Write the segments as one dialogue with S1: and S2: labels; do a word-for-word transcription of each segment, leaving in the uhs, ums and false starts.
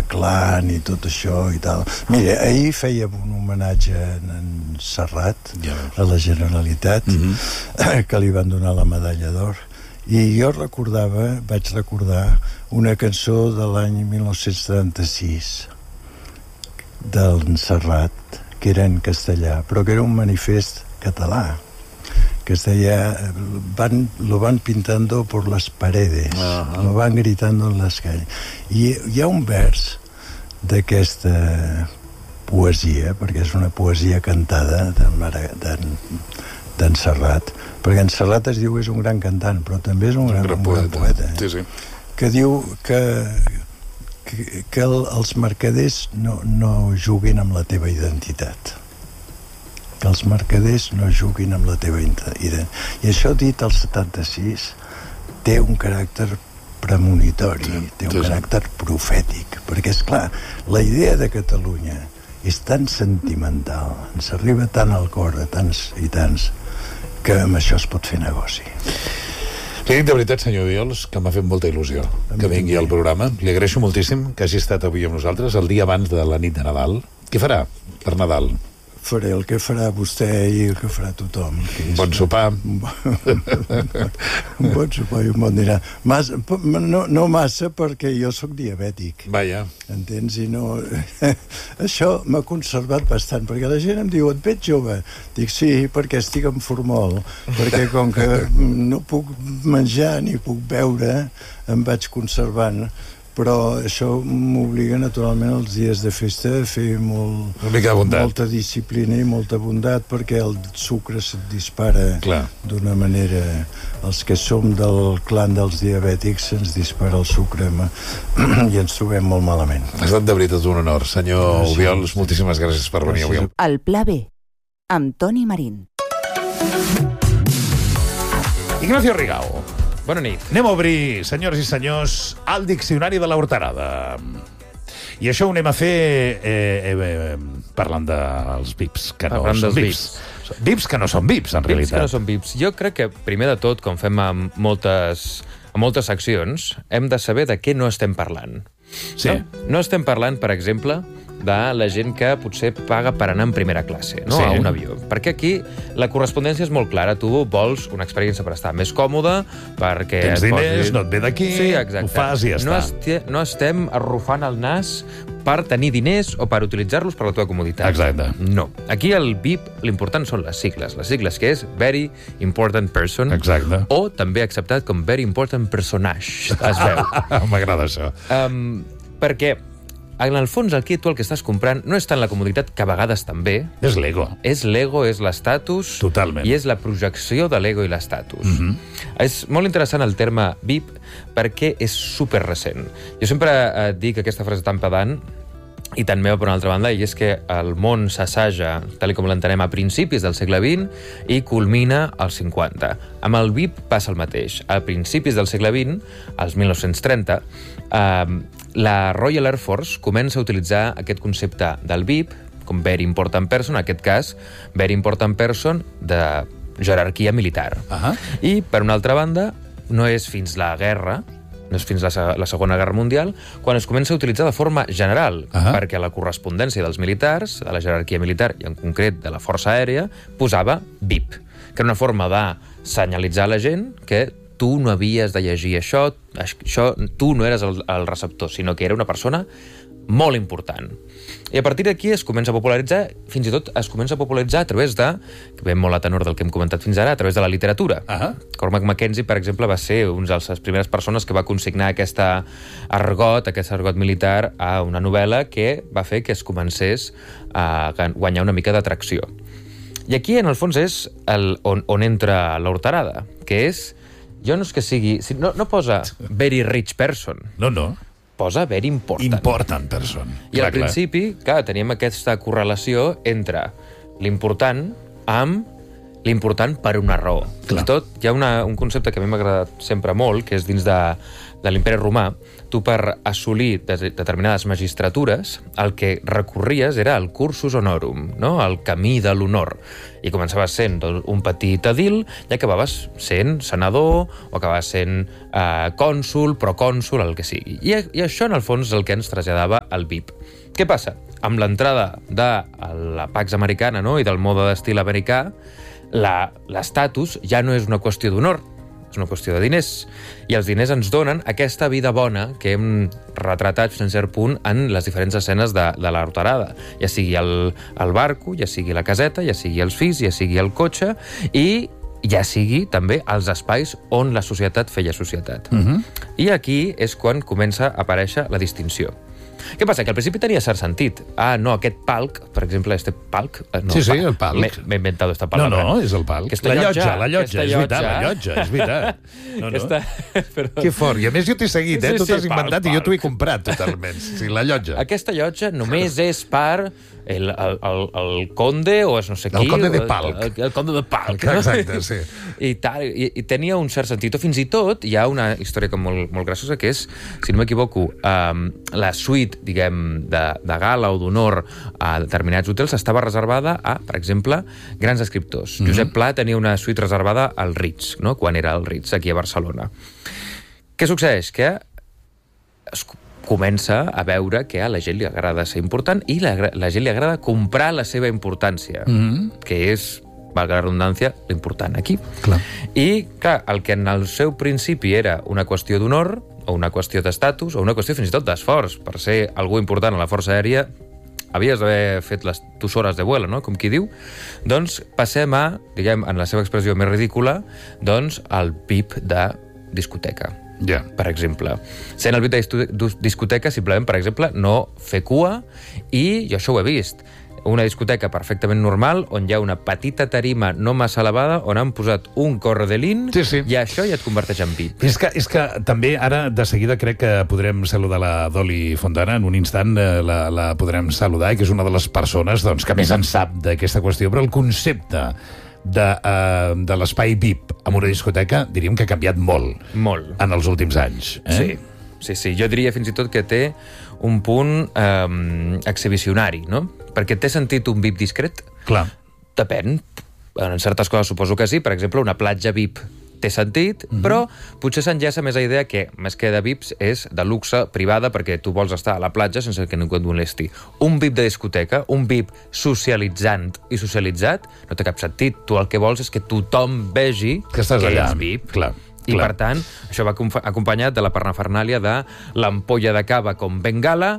S1: clan i tot això i tal. Mira, ahir fèiem un homenatge en Serrat, ja a la Generalitat, mm-hmm. que li van donar la medalla d'or, i jo recordava, vaig recordar una cançó de l'any mil nou-cents setanta-sis del Serrat, que era en castellà, però que era un manifest català, que es deia, van, lo van pintando por las paredes, uh-huh. lo van gritando en las calles. I hi ha un vers d'aquesta poesia, perquè és una poesia cantada d'en Serrat, perquè en Serrat es diu és un gran cantant, però també és un gran, un gran poeta, poeta eh?
S2: sí, sí.
S1: que diu que, que, que el, els mercaders no, no juguin amb la teva identitat, que els mercaders no juguin amb la teva identitat. I això dit al setanta-sis té un caràcter premonitori, sí, té un sí, caràcter profètic, perquè, és clar, la idea de Catalunya és tan sentimental, ens arriba tant al cor a tants i tants, que amb això es pot fer negoci.
S2: Li dic de veritat, senyor Obiols, que m'ha fet molta il·lusió que vingui al programa. Li agraeixo moltíssim que hagi estat avui amb nosaltres el dia abans de la nit de Nadal. Què farà per Nadal?
S1: Faré el que farà vostè i el que farà tothom. Que és
S2: bon sopar.
S1: Un bon sopar i un bon dinar. Massa, no, no massa, perquè jo sóc diabètic.
S2: Vaja.
S1: Entens? I no... Això m'ha conservat bastant, perquè la gent em diu, et veig jove? Dic, sí, perquè estic en formol, perquè com que no puc menjar ni puc beure, em vaig conservant. Però això m'obliga naturalment els dies de festa a fer molt, molta disciplina i molta bondat, perquè el sucre se't dispara d'una manera. Els que som del clan dels diabètics se'ns dispara el sucre i ens trobem molt malament.
S2: Ha estat de veritat un honor, senyor sí, Obiols, moltíssimes gràcies per venir avui.
S3: El Pla B, amb Toni Marín.
S2: Ignacio Rigau.
S4: Bona nit.
S2: Anem a obrir, senyores i senyors, el diccionari de la horterada. I això ho anem a fer eh, eh, parlant dels V I Ps, que no són V I Ps. V I Ps que no són V I Ps, en realitat.
S4: V I Ps que no són V I Ps. Jo crec que, primer de tot, com fem amb moltes, amb moltes seccions, hem de saber de què no estem parlant.
S2: Sí.
S4: No, no estem parlant, per exemple, de la gent que potser paga per anar en primera classe, no?
S2: Sí.
S4: A un avió. Perquè aquí la correspondència és molt clara. Tu vols una experiència per estar més còmode, perquè...
S2: Tens diners, posi... no et ve d'aquí,
S4: sí, ho
S2: fas i ja
S4: no
S2: està.
S4: Esti... No estem arrufant el nas per tenir diners o per utilitzar-los per la teva comoditat.
S2: Exacte.
S4: No. Aquí el V I P, l'important són les sigles. Les sigles que és Very Important Person.
S2: Exacte.
S4: O també acceptat com Very Important Personage. Es veu.
S2: M'agrada això.
S4: Um, perquè en el fons, aquí tu el que estàs comprant no és tant la comoditat, que a vegades també.
S2: És l'ego.
S4: És l'ego, és l'estatus.
S2: Totalment.
S4: I és la projecció de l'ego i l'estatus.
S2: Mm-hmm.
S4: És molt interessant el terme V I P perquè és super recent. Jo sempre eh, dic aquesta frase tan pedant i tan meva, per una altra banda, i és que el món s'assaja, tal com l'entenem, a principis del segle vint i culmina als cinquanta. Amb el V I P passa el mateix. A principis del segle vint, als mil nou-cents trenta, eh, la Royal Air Force comença a utilitzar aquest concepte del V I P com Very Important Person, en aquest cas, Very Important Person de jerarquia militar.
S2: Uh-huh.
S4: I, per una altra banda, no és fins la guerra, no és fins la, la Segona Guerra Mundial, quan es comença a utilitzar de forma general, uh-huh. perquè la correspondència dels militars, de la jerarquia militar, i en concret de la Força Aèria, posava V I P, que era una forma de senyalitzar a la gent que tu no havies de llegir això, això tu no eres el, el receptor, sinó que era una persona molt important. I a partir d'aquí es comença a popularitzar, fins i tot es comença a popularitzar a través de, que ve molt a tenor del que hem comentat fins ara, a través de la literatura.
S2: Uh-huh.
S4: Cormac McKenzie, per exemple, va ser una de les primeres persones que va consignar aquesta argot, aquest argot militar, a una novel·la que va fer que es comencés a guanyar una mica d'atracció. I aquí, en el fons, és el, on, on entra l'horterada, que és... Jo no és que sigui... No, no posa very rich person.
S2: No, no.
S4: Posa very important.
S2: Important person.
S4: I clar, al principi, clar, teníem aquesta correlació entre l'important amb l'important per una raó. Fins i tot hi ha una, un concepte que a mi m'ha agradat sempre molt, que és dins de de l'imperi romà, tu per assolir de determinades magistratures, el que recorries era el cursus honorum, no? El camí de l'honor. I començaves sent un petit edil i acabaves sent senador o acabaves sent eh, cònsul, procònsul, el que sigui. I, I això, en el fons, és el que ens traslladava al V I P. Què passa? Amb l'entrada de la Pax Americana, no? I del mode d'estil americà, l'estatus ja no és una qüestió d'honor, és una qüestió de diners. I els diners ens donen aquesta vida bona que hem retratat fins a un cert punt en les diferents escenes de, de l'Horterada. Ja sigui el, el barco, ja sigui la caseta, ja sigui els fills, ja sigui el cotxe, i ja sigui també els espais on la societat feia societat. Uh-huh. I aquí és quan comença a aparèixer la distinció. Què passa? Que al principi tenia cert sentit. Ah, no, aquest palc, per exemple, este palc... No,
S2: sí, sí, el palc.
S4: M'he inventat esta palabra.
S2: No, no, és el palc.
S4: Aquesta
S2: la
S4: llotja,
S2: llotja, la llotja, és veritat, la llotja, és veritat. No, no.
S4: Aquesta...
S2: Que fort. I a més jo t'he seguit, eh?
S4: Sí,
S2: Tu t'has
S4: sí,
S2: inventat
S4: palc,
S2: i jo t'ho he
S4: palc.
S2: comprat totalment. Sí, la llotja.
S4: Aquesta llotja només és per el, el, el, el conde o és no sé qui.
S2: El conde de Palc.
S4: El, el conde de Palc.
S2: Exacte, sí.
S4: I, tal, i, I tenia un cert sentit. O fins i tot hi ha una història com molt, molt graciosa que és, si no m'equivoco, um, la suite, diguem, de, de gala o d'honor a determinats hotels estava reservada a, per exemple, grans escriptors. Mm-hmm. Josep Pla tenia una suite reservada al Ritz, no? Quan era al Ritz, aquí a Barcelona. Què succeeix? Que es comença a veure que a la gent li agrada ser important i la, la gent li agrada comprar la seva importància, mm-hmm. que és, valga la redundància, l'important aquí.
S2: Clar.
S4: I, clar, el que en el seu principi era una qüestió d'honor, o una qüestió d'estatus, o una qüestió fins i tot d'esforç, per ser algú important a la Força Aèria, havies d'haver fet les tus hores de vuelo, no? Com qui diu. Doncs passem a, diguem, en la seva expressió més ridícula, doncs, al V I P de discoteca.
S2: Ja.
S4: Per exemple. Sent el V I P de discoteca, simplement, per exemple, no fer cua, i jo això ho he vist. Una discoteca perfectament normal, on hi ha una petita tarima no massa elevada, on han posat un cordelín,
S2: sí, sí.
S4: I això ja et converteix en V I P.
S2: És que, és que també ara, de seguida, crec que podrem saludar la Doli Fontana. En un instant eh, la, la podrem saludar, que és una de les persones doncs, que més en sap d'aquesta qüestió, però el concepte de, uh, de l'espai V I P en una discoteca, diríem que ha canviat molt.
S4: Molt.
S2: En els últims anys. Eh?
S4: Sí, sí, sí. Jo diria fins i tot que té un punt eh, exhibicionari, no? Perquè té sentit un V I P discret?
S2: Clar.
S4: Depèn. En certes coses suposo que sí. Per exemple, una platja V I P té sentit, mm-hmm. però potser s'enllaça més a idea que, més que de V I Ps, és de luxe privada, perquè tu vols estar a la platja sense que ningú et molesti. Un V I P de discoteca, un V I P socialitzant i socialitzat, no té cap sentit. Tu el que vols és que tothom vegi
S2: que estàs
S4: que
S2: allà.
S4: és V I P.
S2: Clar.
S4: I,
S2: Clar.
S4: per tant, això va acompanyat de la parnafernàlia de l'ampolla de cava com bengala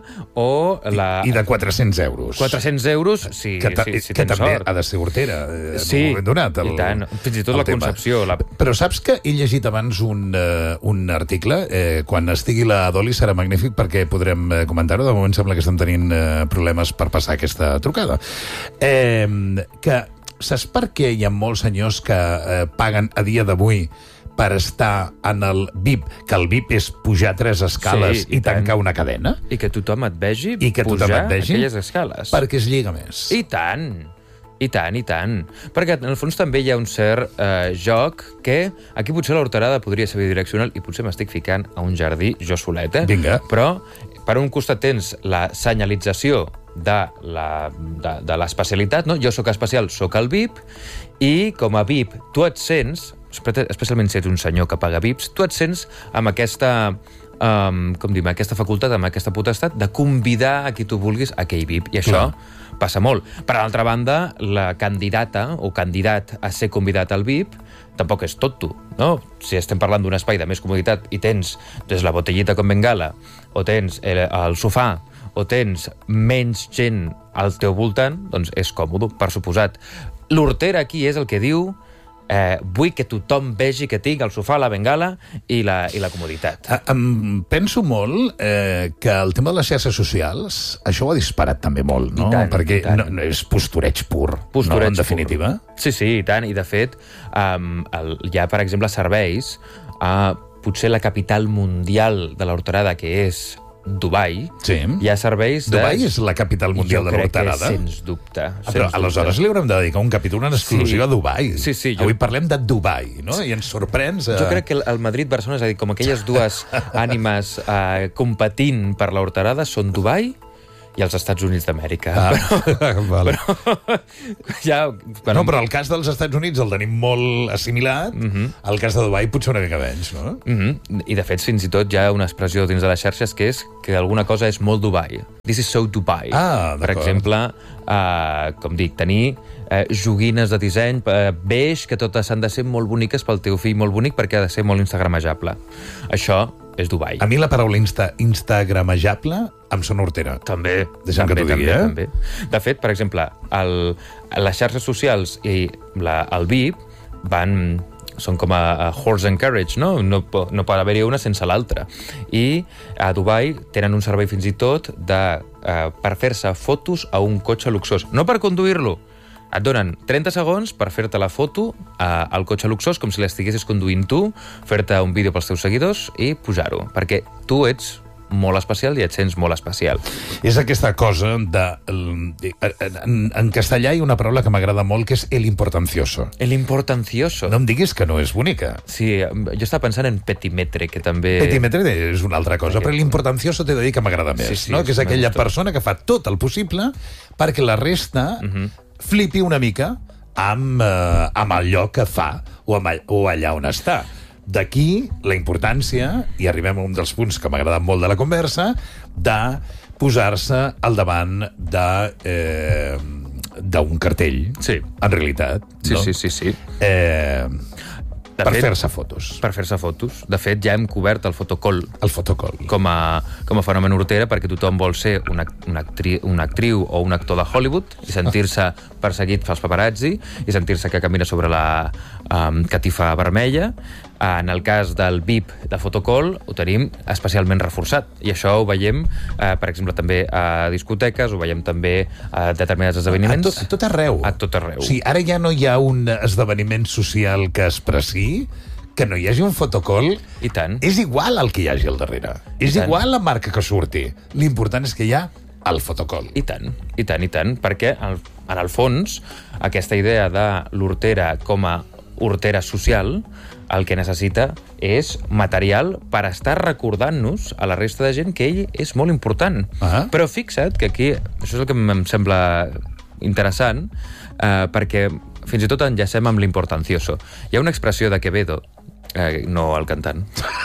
S4: o la...
S2: I, i de quatre-cents euros.
S4: quatre-cents euros, sí,
S2: que ta,
S4: sí, si
S2: que
S4: tens
S2: també
S4: sort.
S2: ha de ser hortera, eh,
S4: sí,
S2: en un moment donat. El,
S4: i tant. Fins i tot la tema. Concepció. La...
S2: Però saps que he llegit abans un, uh, un article, eh, quan estigui la Doli serà magnífic perquè podrem eh, comentar-ho. De moment sembla que estem tenint eh, problemes per passar aquesta trucada. Eh, que saps per què hi ha molts senyors que eh, paguen a dia d'avui per estar en el V I P, que el V I P és pujar tres escales sí, i, i tancar una cadena?
S4: I que tothom et vegi
S2: I que
S4: pujar
S2: et vegi,
S4: aquelles escales.
S2: Perquè es lliga més.
S4: I tant, i tant, i tant. Perquè en el fons també hi ha un cert eh, joc que aquí potser l'Horterada podria ser bidireccional i potser m'estic ficant a un jardí jo solet, eh?
S2: Vinga.
S4: Però per un costat tens la senyalització de la, de, de l'especialitat, no? Jo sóc especial, sóc el V I P, i com a V I P tu et sents, especialment si ets un senyor que paga V I Ps, tu et sents amb aquesta, um, com dir, aquesta facultat, amb aquesta potestat de convidar a qui tu vulguis a aquell V I P, i això Clar. Passa molt. Per altra banda, la candidata o candidat a ser convidat al V I P tampoc és tot tu, no? Si estem parlant d'un espai de més comoditat i tens des la botellita con bengala, o tens el, el sofà, o tens menys gent al teu voltant, doncs és còmode, per suposat. L'hortera aquí és el que diu eh, vull que tothom vegi que tinc el sofà, la bengala i la, i la comoditat.
S2: Em penso molt eh, que el tema de les xarxes socials, això ho ha disparat també molt, no?
S4: I tant,
S2: Perquè
S4: i tant.
S2: no, no és postureig pur,
S4: Postureig
S2: no? En definitiva.
S4: Pur. Sí, sí, i tant. I de fet, um, el, hi ha, per exemple, serveis a potser la capital mundial de l'Horterada, que és Dubai,
S2: sí.
S4: hi ha serveis de...
S2: Dubai és la capital mundial de l'horterada?
S4: Jo crec que sens dubte.
S2: Ah, però
S4: sens
S2: aleshores
S4: dubte.
S2: li haurem de dedicar un capítol en exclusiva
S4: Sí.
S2: a Dubai.
S4: Sí, sí, jo-
S2: Avui parlem de Dubai, no? I ens sorprens... Eh...
S4: Jo crec que el, el Madrid-Barcelona, és a dir, com aquelles dues ànimes eh, competint per la horterada, són Dubai i els Estats Units d'Amèrica.
S2: Ah,
S4: però,
S2: vale.
S4: però, ja, bueno,
S2: No, però el cas dels Estats Units el tenim molt assimilat, uh -huh. el cas de Dubai potser una mica menys, no?
S4: Uh -huh. I de fet, fins i tot hi ha una expressió dins de les xarxes que és que alguna cosa és molt Dubai. This is so Dubai.
S2: Ah,
S4: per
S2: d'acord.
S4: exemple, uh, com dic, tenir uh, joguines de disseny uh, beige que totes han de ser molt boniques pel teu fill, molt bonic perquè ha de ser molt instagramejable. Això és Dubai.
S2: A mi la paraula insta instagramejable em sona hortera.
S4: També.
S2: Deixa'm
S4: també,
S2: que t'ho digui,
S4: també,
S2: eh?
S4: també. De fet, per exemple, el, les xarxes socials i la, el V I P van... són com a, a horse and carriage, no? No, po- no pot haver-hi una sense l'altra. I a Dubai tenen un servei fins i tot de, uh, per fer-se fotos a un cotxe luxós. No per conduir-lo. Et donen trenta segons per fer-te la foto uh, al cotxe luxós, com si l'estiguessis conduint tu, fer-te un vídeo pels teus seguidors i pujar-ho. Perquè tu ets molt especial i et sents molt especial.
S2: És aquesta cosa de... En, en castellà hi ha una paraula que m'agrada molt, que és el importancioso.
S4: El importancioso.
S2: No em diguis que no és bonica.
S4: Sí, jo estava pensant en petimetre, que també...
S2: Petimetre és una altra cosa, però l'importancioso t'he de dir que m'agrada més,
S4: Sí, sí,
S2: no? Que és
S4: sí,
S2: aquella
S4: m'agrada.
S2: persona que fa tot el possible perquè la resta uh -huh. flipi una mica amb, eh, amb el lloc que fa o, amb, all- o allà on està. D'aquí la importància, i arribem a un dels punts que m'ha agradat molt de la conversa, de posar-se al davant de... Eh, d'un cartell,
S4: Sí.
S2: en realitat.
S4: Sí,
S2: no?
S4: sí, sí, sí.
S2: Eh,
S4: De
S2: per
S4: fet-
S2: fer-se fotos.
S4: Per fer-se fotos. De fet, ja hem cobert el fotocall
S2: El fotocall.
S4: com a, com a fenomen hortera, perquè tothom vol ser una, una, actri, una actriu o un actor de Hollywood i sentir-se perseguit pels paparazzi i sentir-se que camina sobre la um, catifa vermella. En el cas del V I P de fotocall ho tenim especialment reforçat i això ho veiem, eh, per exemple, també a discoteques, ho veiem també a determinats esdeveniments.
S2: A tot, a tot arreu.
S4: A tot arreu.
S2: O sigui, ara ja no hi ha un esdeveniment social que es preci, que no hi hagi un fotocall.
S4: I tant.
S2: És igual el que hi hagi al darrere. És
S4: tant.
S2: igual la marca que surti. L'important és que hi ha el fotocall.
S4: I tant, i tant, i tant, perquè en el, en el fons aquesta idea de l'hortera com a hortera social el que necessita és material per estar recordant-nos a la resta de gent que ell és molt important.
S2: Ah.
S4: Però fixa't que aquí, això és el que em sembla interessant, eh, perquè fins i tot enllacem amb l'importancioso. Hi ha una expressió de Quevedo, eh, no el cantant,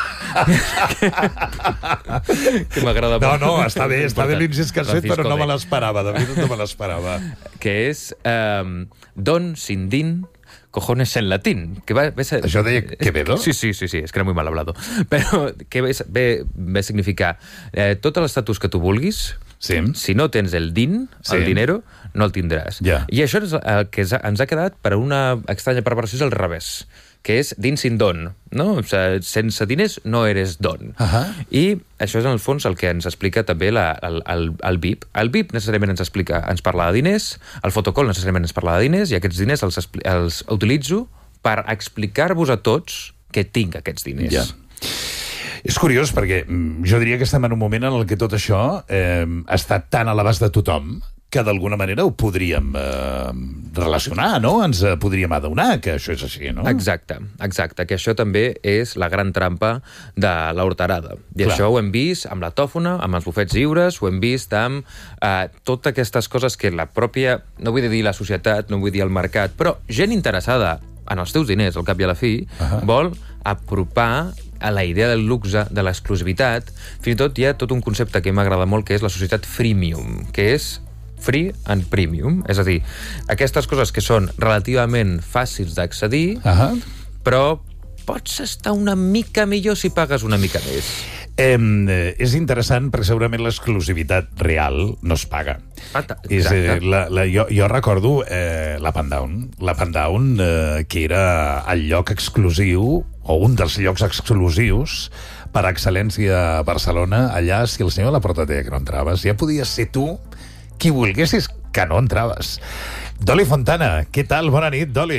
S4: que m'agrada
S2: No,
S4: molt.
S2: no, està bé, està bé l'incís que has fet,
S4: Francisco
S2: però no me
S4: de-
S2: l'esperava, de veritat no me l'esperava.
S4: que és um, don sin din, cojones en latín. Que va, ve ser,
S2: Això deia Quevedo?
S4: Sí, sí, sí, sí, és que era muy mal hablado. Però que ve, ve, ve significar eh, tot l'estatus que tu vulguis,
S2: Sí.
S4: si no tens el din,
S2: Sí.
S4: el dinero, no el tindràs.
S2: Ja.
S4: I això és el que ens ha quedat per una estranya perversió, és al revés, que és din sin don, no? O sigui, sense diners no eres don.
S2: Ahà.
S4: I això és, en el fons, el que ens explica també la, el, el, el V I P. El V I P necessàriament ens explica, ens parla de diners, el fotocall necessàriament ens parla de diners, i aquests diners els, expli- els utilitzo per explicar-vos a tots que tinc aquests diners.
S2: Ja. És curiós perquè mm, jo diria que estem en un moment en el que tot això eh, està tan a l'abast de tothom que d'alguna manera ho podríem eh, relacionar, no? Ens eh, podríem adonar que això és així, no?
S4: Exacte, exacte, que això també és la gran trampa de l'horterada. I
S2: Clar.
S4: això ho hem vist amb la tòfona, amb els bufets lliures, ho hem vist amb eh, totes aquestes coses que la pròpia, no vull dir la societat, no vull dir el mercat, però gent interessada en els teus diners, al cap i a la fi,
S2: Ahà.
S4: vol apropar a la idea del luxe, de l'exclusivitat. Fins i tot hi ha tot un concepte que m'agrada molt, que és la societat freemium, que és free and premium. És a dir, aquestes coses que són relativament fàcils d'accedir,
S2: Ahà.
S4: però pots estar una mica millor si pagues una mica més.
S2: Eh, és interessant perquè segurament l'exclusivitat real no es paga.
S4: Ah, ta-
S2: És, eh,
S4: exacte.
S2: la, la, jo, jo recordo eh, la Pandown, la Pandown eh, que era el lloc exclusiu o un dels llocs exclusius per excel·lència a Barcelona. Allà, si el senyor a la porta deia que no entraves, ja podies ser tu qui volguessis que no entraves. Doli Fontana, què tal? Bona nit, Doli.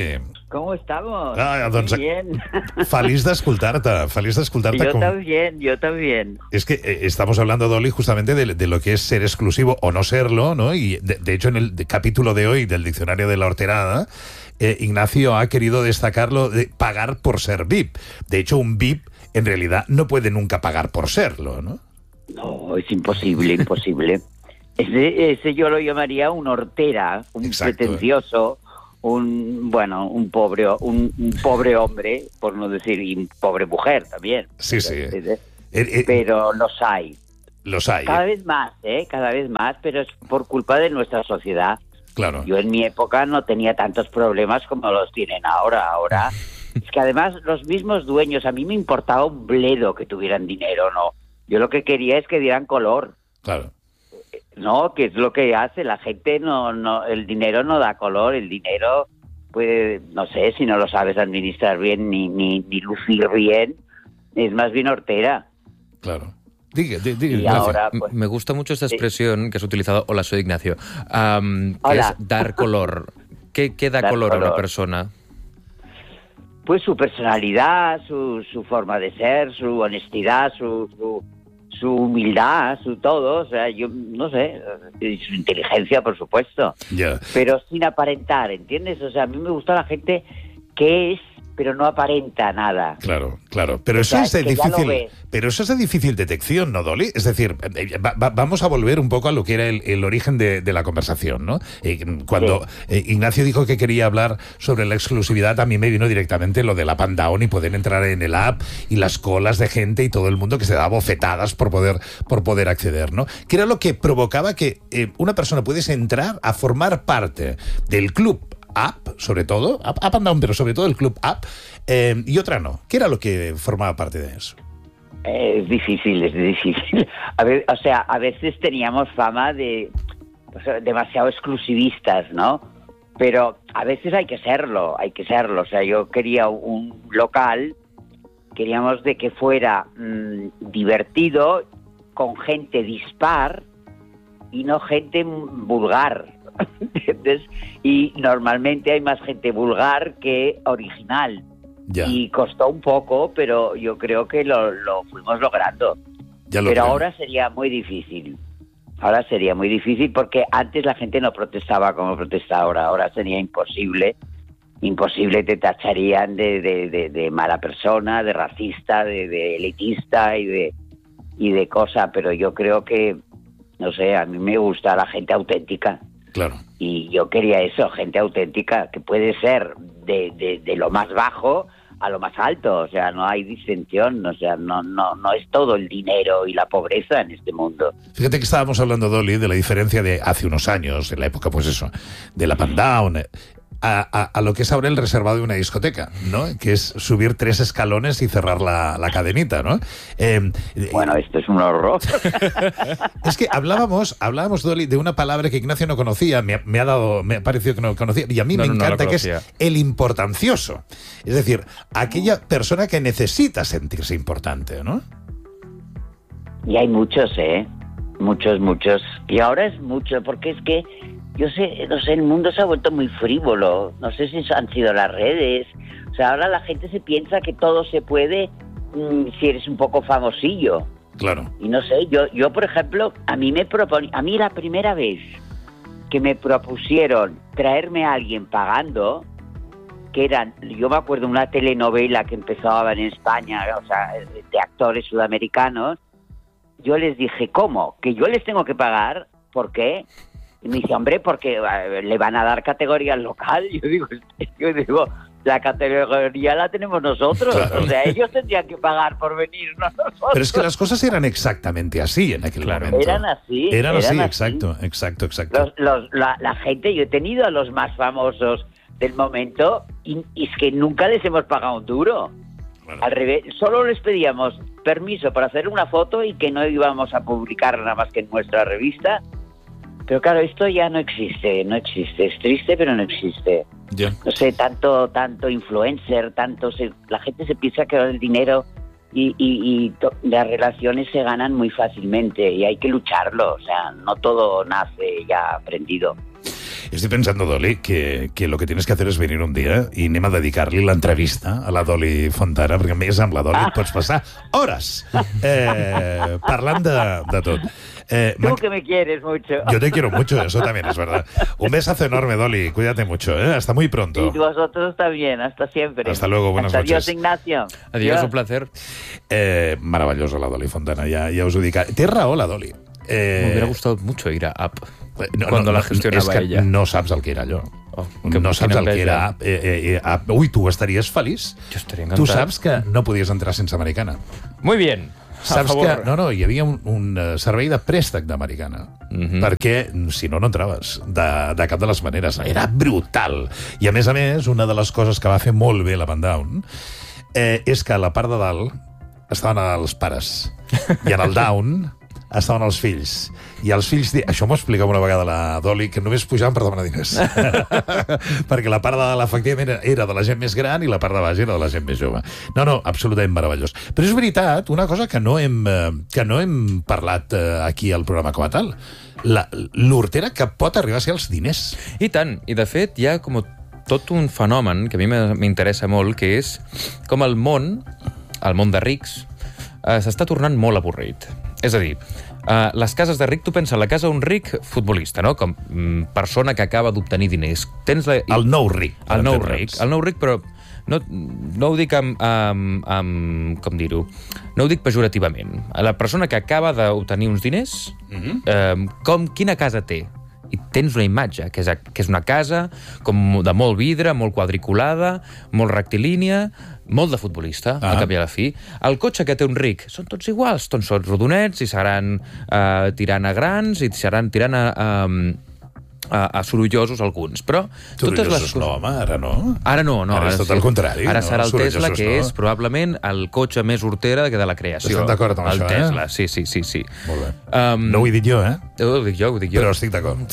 S5: Com estamos?
S2: Ah, doncs,
S5: Muy bien.
S2: Feliç d'escoltar-te, feliç d'escoltar-te.
S5: Yo
S2: con...
S5: también, yo también.
S2: Es que eh, estamos hablando, Dolly, justamente de, de lo que es ser exclusivo o no serlo, ¿no? Y de, de hecho, en el de capítulo de hoy del Diccionario de la Horterada, eh, Ignacio ha querido destacarlo de pagar por ser V I P. De hecho, un V I P en realidad no puede nunca pagar por serlo, ¿no?
S5: No, es imposible, imposible. Ese, ese yo lo llamaría un hortera, un
S2: Exacto.
S5: pretencioso, un, bueno, un pobre, un, un pobre hombre, por no decir, y un pobre mujer también.
S2: Sí, sí.
S5: Eh,
S2: eh,
S5: pero los hay.
S2: Los hay.
S5: Cada vez más, ¿eh? Cada vez más, pero es por culpa de nuestra sociedad.
S2: Claro.
S5: Yo en mi época no tenía tantos problemas como los tienen ahora. Ahora es que además los mismos dueños, a mí me importaba un bledo que tuvieran dinero, ¿no? Yo lo que quería es que dieran color.
S2: Claro.
S5: No, que es lo que hace la gente, no, no, el dinero no da color, el dinero puede, no sé, si no lo sabes administrar bien ni, ni, ni lucir bien, es más bien hortera.
S2: Claro. Diga, diga, diga,
S5: y ahora, pues,
S4: me gusta mucho esta expresión sí. que has utilizado, hola, soy Ignacio, um, que
S5: hola.
S4: es dar color. ¿Qué, qué da
S5: dar
S4: color,
S5: color
S4: a una persona?
S5: Pues su personalidad, su, su forma de ser, su honestidad, su, su, su humildad, su todo, o sea, yo no sé, y su inteligencia, por supuesto,
S2: yeah.
S5: pero sin aparentar, ¿entiendes? O sea, a mí me gusta la gente que es, pero no aparenta nada.
S2: Claro, claro. Pero
S5: o
S2: eso
S5: sea,
S2: es de
S5: que
S2: difícil. Pero eso es de difícil detección, ¿no, Dolly? Es decir, va, va, vamos a volver un poco a lo que era el, el origen de, de la conversación, ¿no? Eh, cuando sí. eh, Ignacio dijo que quería hablar sobre la exclusividad, a mí me vino directamente lo del up and down y poder entrar en el app y las colas de gente y todo el mundo que se da bofetadas por poder, por poder acceder, ¿no? Que era lo que provocaba que eh, una persona pudiese entrar a formar parte del club App, sobre todo, Up, up and Down, pero sobre todo el club App, eh, y otra no. ¿Qué era lo que formaba parte de eso?
S5: Eh, es difícil, es difícil. A ver, o sea, a veces teníamos fama de pues, demasiado exclusivistas, ¿no? Pero a veces hay que serlo, hay que serlo. O sea, yo quería un local, queríamos de que fuera mmm, divertido, con gente dispar y no gente vulgar. ¿Entiendes? Y normalmente hay más gente vulgar que original.
S2: Ya.
S5: Y costó un poco, pero yo creo que lo, lo fuimos logrando.
S2: Ya lo
S5: pero
S2: creo.
S5: Ahora sería muy difícil. Ahora sería muy difícil porque antes la gente no protestaba como protesta ahora. Ahora sería imposible. Imposible, te tacharían de, de, de, de mala persona, de racista, de, de elitista y de, y de cosa. Pero yo creo que, no sé, a mí me gusta la gente auténtica.
S2: Claro.
S5: Y yo quería eso, gente auténtica, que puede ser de, de, de lo más bajo a lo más alto, o sea, no hay distinción, o sea, no, no, no es todo el dinero y la pobreza en este mundo.
S2: Fíjate que estábamos hablando, Dolly, de la diferencia de hace unos años, en la época, pues eso, de la Up and Down, a, a, a lo que es ahora el reservado de una discoteca, ¿no? Que es subir tres escalones y cerrar la, la cadenita, ¿no? Eh,
S5: bueno, esto es un horror.
S2: Es que hablábamos, hablábamos, Dolly, de una palabra que Ignacio no conocía, me ha, me ha dado, me ha parecido que no conocía, y a mí
S4: no,
S2: me
S4: no,
S2: encanta,
S4: no
S2: que es el importancioso. Es decir, aquella persona que necesita sentirse importante, ¿no?
S5: Y hay muchos, ¿eh? Muchos, muchos. Y ahora es mucho, porque es que yo sé, no sé, el mundo se ha vuelto muy frívolo. No sé si han sido las redes. O sea, ahora la gente se piensa que todo se puede mmm, si eres un poco famosillo.
S2: Claro.
S5: Y no sé, yo, yo por ejemplo, a mí me propon... a mí la primera vez que me propusieron traerme a alguien pagando, que eran, yo me acuerdo una telenovela que empezaba en España, o sea, de actores sudamericanos, yo les dije, ¿cómo? ¿Que yo les tengo que pagar? ¿Por qué? Y me dice, hombre, porque le van a dar categoría al local. Yo digo, yo digo, la categoría la tenemos nosotros. Claro. O sea, ellos tendrían que pagar por venir, no nosotros.
S2: Pero es que las cosas eran exactamente así en aquel
S4: claro.
S2: momento.
S5: Eran así.
S2: Eran, eran así, así, exacto,
S5: así.
S2: exacto, exacto.
S5: Los, los, la, la gente, yo he tenido a los más famosos del momento y, y es que nunca les hemos pagado un duro. Bueno. Al revés, solo les pedíamos permiso para hacer una foto y que no íbamos a publicar nada más que en nuestra revista. Pero claro, esto ya no existe, no existe. Es triste, pero no existe.
S2: Yeah.
S5: No sé, tanto tanto influencer, tanto... Se, la gente se piensa que el dinero y, y, y to, las relaciones se ganan muy fácilmente y hay que lucharlo. O sea, no todo nace ya aprendido.
S2: Estoy pensando, Doli, que, que lo que tienes que hacer es venir un día y anem a dedicar-li l'entrevista a la Doli Fontana, perquè més amb la Doli ah. pots passar hores eh, parlant de, de tot.
S5: Eh, Tú que me quieres mucho.
S2: Yo te quiero mucho, eso también es verdad. Un besazo enorme, Doli, cuídate mucho, ¿eh? Hasta muy pronto.
S5: Y vosotros también, hasta siempre.
S2: Hasta luego, buenas
S5: hasta
S2: noches.
S5: Adiós, Ignacio.
S4: Adiós, Adiós. Un placer.
S2: Eh, maravillosa la Doli Fontana, ya, ya os ho dic. Té raó la Doli.
S4: Eh... Me hubiera gustado mucho ir a App
S2: no,
S4: cuando
S2: no,
S4: la gestionaba
S2: és que
S4: ella.
S2: No saps el que era allò.
S4: Oh,
S2: que, no saps el que era App. Eh, eh, eh, App. Ui, tu estaries feliç.
S4: Jo estaria encantat.
S2: Tu saps que no podies entrar sense Americana.
S4: Muy bien.
S2: Saps que no, no, hi havia un, un servei de préstec d'Americana, mm-hmm. perquè si no, no entraves de, de cap de les maneres. Era brutal. I a més a més, una de les coses que va fer molt bé la Van Down eh, és que a la part de dalt estaven els pares i en el down estaven els fills. I els fills... Això m'ho explicava una vegada la Doli, que només pujaven per demanar diners. Perquè la part de dalt, efectivament, era de la gent més gran i la part de baix era de la gent més jove. No, no, absolutament meravellós. Però és veritat, una cosa que no hem, que no hem parlat aquí al programa com a tal. L'hortera que pot arribar a ser els diners.
S4: I tant. I, de fet, hi ha com tot un fenomen que a mi m'interessa molt, que és com el món, el món de rics, eh, s'està tornant molt avorrit. És a dir, uh, les cases de ric, tu pensa en la casa d'un ric futbolista, no? Com mm, persona que acaba d'obtenir diners. Tens la...
S2: El nou ric.
S4: El nou ric, el nou ric, però no, no ho dic amb, amb, amb com dir-ho, no ho dic pejorativament. La persona que acaba d'obtenir uns diners, mm-hmm. eh, com, quina casa té? I tens una imatge, que és, que és una casa com de molt vidre, molt quadriculada, molt rectilínia, molt de futbolista, ah. al cap i a la fi. El cotxe que té un ric són tots iguals, tots són rodonets i seran eh, tirant a grans i seran tirant a... a A, a sorollosos alguns, però...
S2: Sorollosos les... no, home, ara no.
S4: Ara no, no.
S2: Ara, ara és tot sí. el contrari.
S4: Ara
S2: no?
S4: serà el Tesla, que no. és probablement el cotxe més hortera de la creació.
S2: Estem d'acord amb
S4: el
S2: això,
S4: Tesla.
S2: eh?
S4: Sí, sí, sí, sí.
S2: Molt bé. Um, no ho he dit jo, eh?
S4: Ho dic jo, ho dic jo.
S2: Però estic d'acord.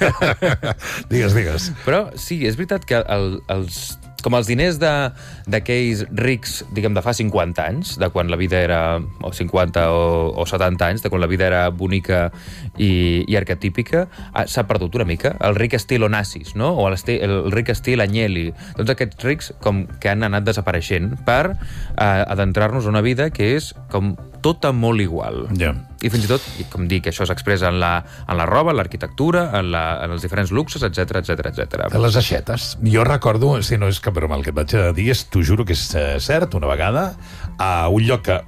S2: digues, digues.
S4: Però sí, és veritat que el, els... com els diners d'aquells rics, diguem, de fa cinquanta anys, de quan la vida era, o cinquanta o, o setanta anys, de quan la vida era bonica i, i arquetípica, s'ha perdut una mica. El ric estil Onassis, no? O el, estil, el ric estil Agnelli. Tots aquests rics com que han anat desapareixent per eh, adentrar-nos a una vida que és com tota molt igual.
S2: Yeah.
S4: I fins i tot, com dic, això s'expressa en, la, en la roba, en l'arquitectura, en, la, en els diferents luxes, etcètera, etcètera, etcètera.
S2: De les aixetes. Jo recordo, si no és cap broma el que et vaig a dir, t'ho juro que és cert, una vegada, a un lloc que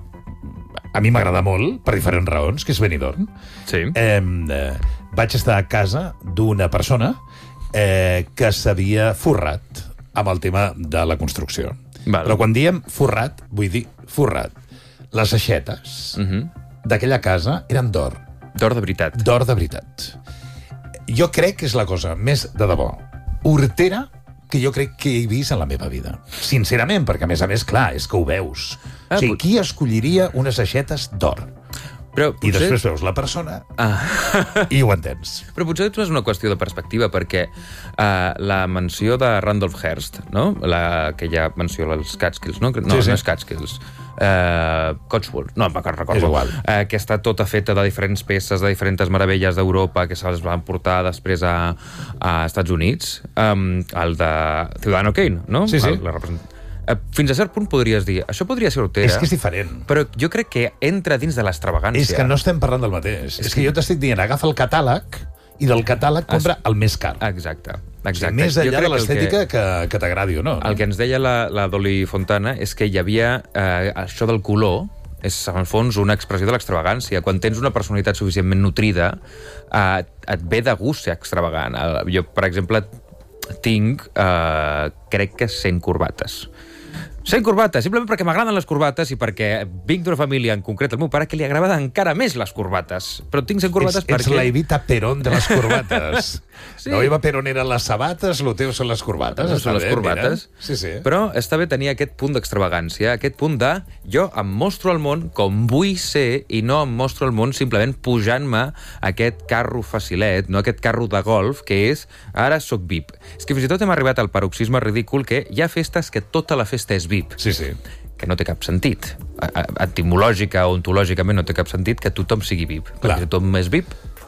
S2: a mi m'agrada molt, per diferents raons, que és Benidorm.
S4: Sí.
S2: Eh, eh, vaig estar a casa d'una persona eh, que s'havia forrat amb el tema de la construcció.
S4: Val.
S2: Però quan diem forrat, vull dir forrat. Les aixetes uh-huh. d'aquella casa eren d'or.
S4: D'or de veritat.
S2: D'or de veritat. Jo crec que és la cosa més de debò hortera que jo crec que he vist en la meva vida. Sincerament, perquè a més a més, clar, és que ho veus. Ah, o sigui, pot... qui escolliria unes aixetes d'or?
S4: Però potser...
S2: I després veus la persona ah. i ho entens.
S4: Però potser és una qüestió de perspectiva, perquè uh, la mansió de Randolph Hearst, no? La, aquella mansió dels Catskills, no? No, sí, sí. no és Catskills. Uh, Cotswold, no, me'n recordo.
S2: És igual.
S4: Uh, que està tota feta de diferents peces, de diferents meravelles d'Europa, que se'ls van portar després a, a Estats Units. Um, el de Ciudadano Kane, no?
S2: Sí, sí.
S4: El, la represent... Fins a cert punt podries dir, això podria ser hortera.
S2: És que és diferent.
S4: Però jo crec que entra dins de l'extravagància.
S2: És que no estem parlant del mateix. És, és que jo t'estic dient, agafa el catàleg i del catàleg compra es... el més car.
S4: Exacte. Exacte.
S2: O sigui, més enllà de l'estètica que, que, que t'agradi o no.
S4: El que ens deia la, la Doli Fontana és que hi havia eh, això del color, és, en el fons, una expressió de l'extravagància. Quan tens una personalitat suficientment nutrida, eh, et ve de gust ser extravagant. Jo, per exemple, tinc, eh, crec que cent corbates. cent corbates, simplement perquè m'agraden les corbates i perquè vinc d'una família, en concret el meu pare, que li agrada encara més les corbates. Però tinc cent corbates
S2: ets,
S4: perquè...
S2: Ets la Evita Perón de les corbates. Sí. La Eva Perón eren les sabates, el teu són les corbates.
S4: No, són les
S2: bé,
S4: corbates.
S2: Sí, sí.
S4: Però està bé tenir aquest punt d'extravagància, aquest punt de jo em mostro al món com vull ser i no em mostro al món simplement pujant-me aquest carro facilet, no aquest carro de golf, que és ara soc V I P. És que fins i tot hem arribat al paroxisme ridícul que hi ha festes que tota la festa és V I P.
S2: Sí, sí.
S4: Que no té cap sentit. Etimològica o ontològicament no té cap sentit que tothom sigui V I P.
S2: Clar.
S4: Perquè tothom és V I P,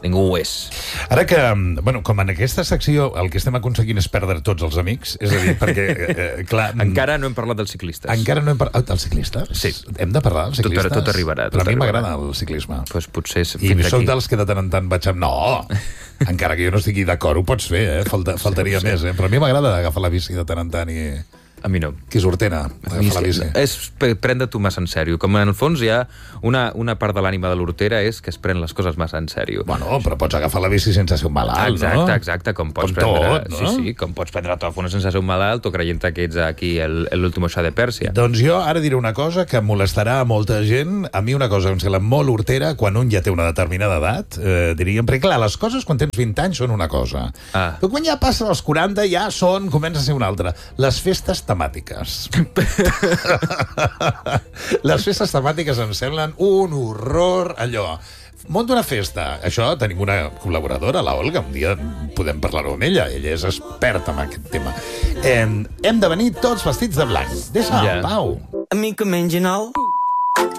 S4: Ningú ho és.
S2: Ara que, bueno, com en aquesta secció el que estem aconseguint és perdre tots els amics, és a dir, perquè, eh, clar...
S4: Encara no hem parlat dels ciclistes.
S2: Encara no hem parlat... Dels ciclistes?
S4: Sí.
S2: Hem de parlar dels ciclistes?
S4: Tot, tot arribarà. Tot
S2: Però a mi
S4: arribarà.
S2: m'agrada el ciclisme.
S4: Pues potser
S2: I soc dels que de tant en tant vaig amb... No! Encara que jo no estigui d'acord, ho pots fer, eh? Falta, faltaria sí, més, eh? Però a mi m'agrada agafar la bici de tant en tant i...
S4: A mi no.
S2: Que és hortera, agafar la bici.
S4: És prendre-t'ho massa en sèrio. Com en el fons hi ha una, una part de l'ànima de l'hortera és que es pren les coses massa en sèrio.
S2: Bueno, però pots agafar la bici sense ser un malalt,
S4: exacte,
S2: no?
S4: Exacte, exacte. Com pots
S2: com
S4: prendre...
S2: tot, no?
S4: Sí, sí, com pots prendre tòfona sense ser un malalt o creient que ets aquí l'últim Shah de Pèrsia.
S2: Doncs jo ara diré una cosa que molestarà a molta gent. A mi una cosa em sembla molt hortera quan un ja té una determinada edat, eh, diríem, perquè clar, les coses quan tens vint anys són una cosa.
S4: Ah.
S2: Però quan ja passen els quaranta ja són, comença a ser una altra. Les festes temàtiques. Les festes temàtiques em semblen un horror, allò. Monta una festa. Això, tenim una col·laboradora, la Olga, un dia podem parlar-ho amb ella, ella és experta en aquest tema. Eh, hem de venir tots vestits de blanc. Deixa-me, yeah. Pau.
S6: A mi que mengin el...